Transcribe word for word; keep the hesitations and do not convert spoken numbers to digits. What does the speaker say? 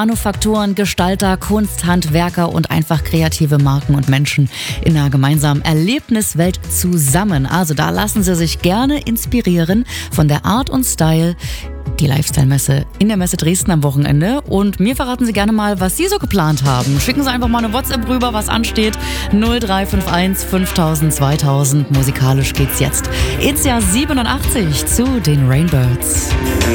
Manufakturen, Gestalter, Kunsthandwerker und einfach kreative Marken und Menschen in einer gemeinsamen Erlebniswelt zusammen. Also da lassen Sie sich gerne inspirieren von der Art und Style, die Lifestyle-Messe in der Messe Dresden am Wochenende. Und mir verraten Sie gerne mal, was Sie so geplant haben. Schicken Sie einfach mal eine WhatsApp rüber, was ansteht. null drei fünf eins fünftausend zweitausend. Musikalisch geht's jetzt ins Jahr siebenundachtzig zu den Rainbirds.